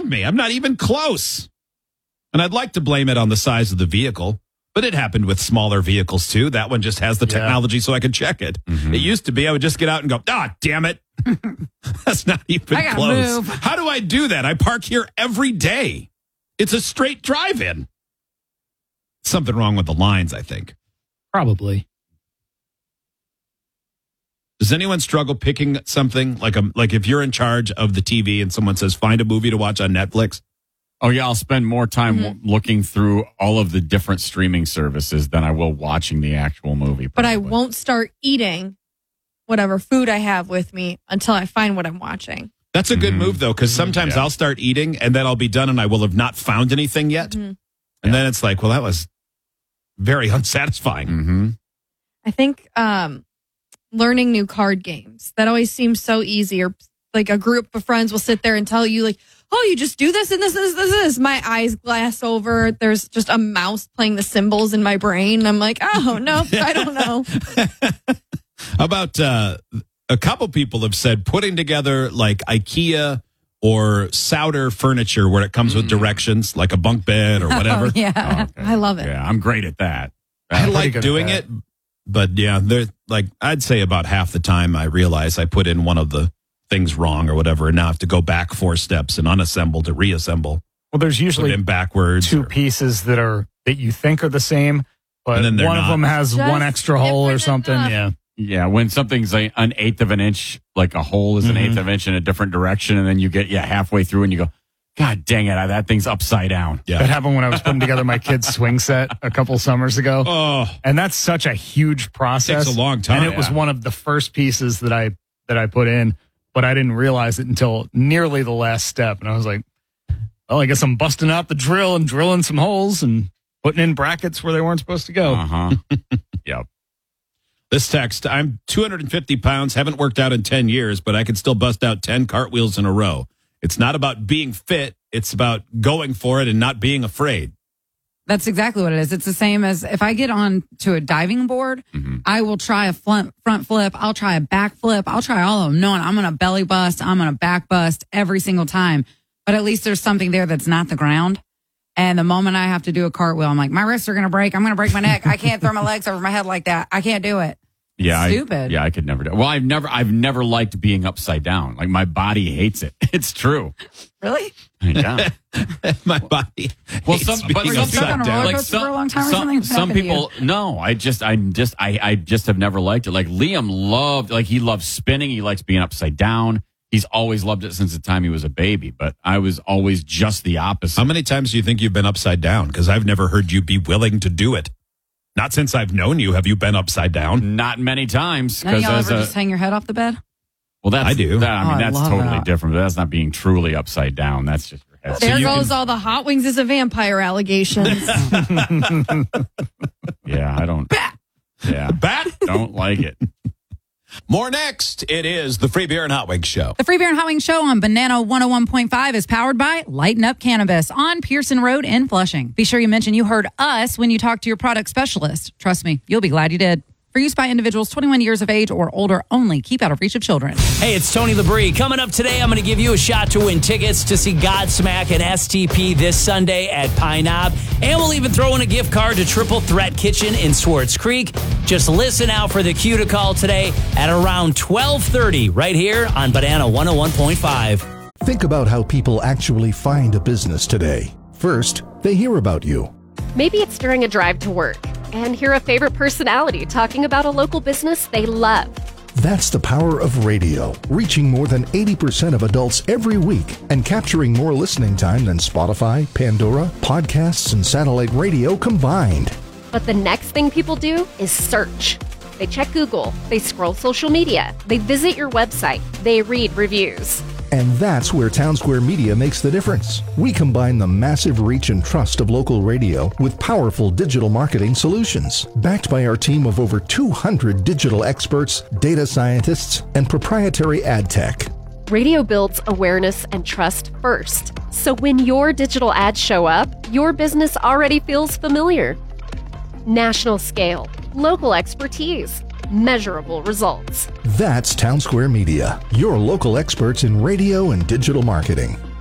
found me. I'm not even close. And I'd like to blame it on the size of the vehicle, but it happened with smaller vehicles too. That one just has the technology so I could check it. It used to be I would just get out and go, damn it. That's not even close. Move. How do I do that? I park here every day. It's a straight drive-in. Something wrong with the lines, I think. Probably. Does anyone struggle picking something like if you're in charge of the TV and someone says, find a movie to watch on Netflix? Oh, yeah, I'll spend more time looking through all of the different streaming services than I will watching the actual movie. But I won't start eating whatever food I have with me until I find what I'm watching. That's a good move, though, because sometimes I'll start eating and then I'll be done and I will have not found anything yet. And then it's like, well, that was very unsatisfying. I think learning new card games, that always seems so easy. Or like a group of friends will sit there and tell you like, oh, you just do this and this. My eyes glass over. There's just a mouse playing the symbols in my brain. I'm like, oh, no, I don't know. How about a couple people have said putting together like IKEA or Souter furniture where it comes with directions, like a bunk bed or whatever. Yeah, okay. I love it. Yeah, I'm great at that. I like doing it, but yeah, there's like I'd say about half the time I realize I put in one of the things wrong or whatever, and now I have to go back 4 steps and unassemble to reassemble. Well, there's usually in backwards 2 pieces that you think are the same, but one of them has just one extra hole or something. Enough. Yeah, when something's like an eighth of an inch, like a hole is an eighth of an inch in a different direction, and then you get halfway through and you go, God dang it, that thing's upside down. Yeah. That happened when I was putting together my kids' swing set a couple summers ago. Oh, and that's such a huge process. It takes a long time. And it was one of the first pieces that I put in, but I didn't realize it until nearly the last step. And I was like, well, I guess I'm busting out the drill and drilling some holes and putting in brackets where they weren't supposed to go. Yep. This text, I'm 250 pounds, haven't worked out in 10 years, but I can still bust out 10 cartwheels in a row. It's not about being fit. It's about going for it and not being afraid. That's exactly what it is. It's the same as if I get on to a diving board, I will try a front flip. I'll try a back flip. I'll try all of them, knowing I'm going to belly bust. I'm going to back bust every single time. But at least there's something there that's not the ground. And the moment I have to do a cartwheel, I'm like, my wrists are going to break. I'm going to break my neck. I can't throw my legs over my head like that. I can't do it. Yeah, Stupid. I could never do it. Well, I've never liked being upside down. Like my body hates it. It's true. Really? Yeah. My body. Well, hates some being people stuck on a roller coaster for a long time or something? Some people, no. I just have never liked it. Like Liam he loves spinning. He likes being upside down. He's always loved it since the time he was a baby. But I was always just the opposite. How many times do you think you've been upside down? Because I've never heard you be willing to do it. Not since I've known you. Have you been upside down? Not many times. None of y'all ever just hang your head off the bed? Well, I do. That's totally different. That's not being truly upside down. That's just your head. There goes all the hot wings as a vampire allegations. Yeah, I don't. Yeah, Bat? Don't like it. More next. It is the Free Beer and Hot Wings Show. The Free Beer and Hot Wings Show on Banana 101.5 is powered by Lighten Up Cannabis on Pearson Road in Flushing. Be sure you mention you heard us when you talk to your product specialist. Trust me, you'll be glad you did. For use by individuals 21 years of age or older only. Keep out of reach of children. Hey, it's Tony Labrie. Coming up today, I'm going to give you a shot to win tickets to see Godsmack and STP this Sunday at Pine Knob. And we'll even throw in a gift card to Triple Threat Kitchen in Swartz Creek. Just listen out for the cue to call today at around 12:30 right here on Banana 101.5. Think about how people actually find a business today. First, they hear about you. Maybe it's during a drive to work and hear a favorite personality talking about a local business they love. That's the power of radio, reaching more than 80% of adults every week and capturing more listening time than Spotify, Pandora, podcasts, and satellite radio combined. But the next thing people do is search. They check Google, they scroll social media, they visit your website, they read reviews. And that's where Townsquare Media makes the difference. We combine the massive reach and trust of local radio with powerful digital marketing solutions, backed by our team of over 200 digital experts, data scientists, and proprietary ad tech. Radio builds awareness and trust first. So when your digital ads show up, your business already feels familiar. National scale, local expertise, measurable results. That's Townsquare Media, your local experts in radio and digital marketing.